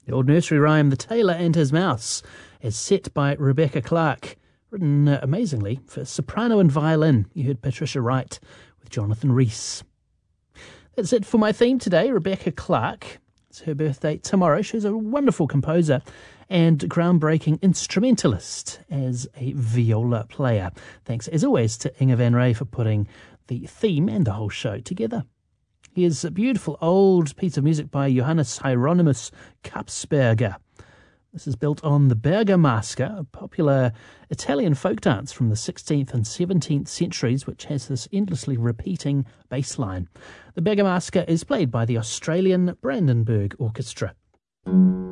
The old nursery rhyme, The Tailor and His Mouse, is set by Rebecca Clark, written amazingly for soprano and violin. You heard Patricia Wright with Jonathan Rhys. That's it for my theme today. Rebecca Clark. It's her birthday tomorrow. She's a wonderful composer and groundbreaking instrumentalist as a viola player. Thanks, as always, to Inga Van Ray for putting the theme and the whole show together. Here's a beautiful old piece of music by Johannes Hieronymus Kapsberger. This is built on the Bergamasca, a popular Italian folk dance from the 16th and 17th centuries, which has this endlessly repeating bass line. The Bergamasca is played by the Australian Brandenburg Orchestra.